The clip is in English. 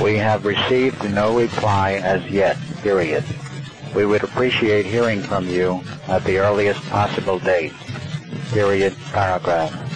We have received no reply as yet, period. We would appreciate hearing from you at the earliest possible date, period, paragraph.